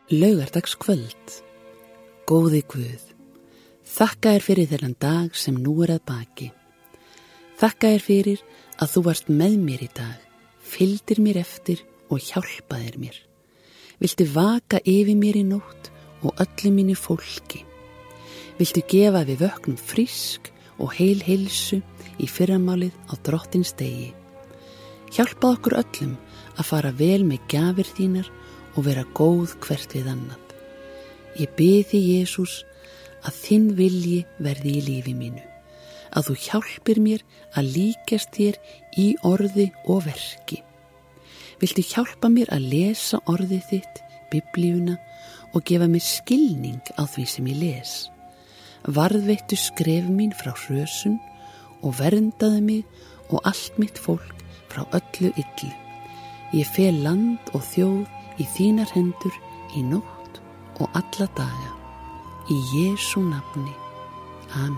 Laugardagskvöld. Góði Guð, þakka þér fyrir þennan dag sem nú er að baki. Þakka þér fyrir að þú varst með mér í dag, fylgdir mér eftir og hjálpaðir mér. Viltu vaka yfir mér í nótt og öllu mínu fólki. Viltu gefa við vöknum frísk og heil heilsu í fyrramálið á Drottins degi. Hjálpa okkur öllum að fara vel með gjafir þínar og vera góð hvert við annað. Ég bið þig, Jesús, að þinn vilji verði í lífi mínu, að þú hjálpir mér að líkjast þér í orði og verki. Viltu hjálpa mér að lesa orðið þitt, Biblíuna, og gefa mér skilning á því sem ég les. Varðveittu skref mín frá hrösun og verndaðu mig og allt mitt fólk frá öllu illu. Ég fel land og þjóð í þínar hendur í nótt og alla daga. Í Jesú nafni. Amen.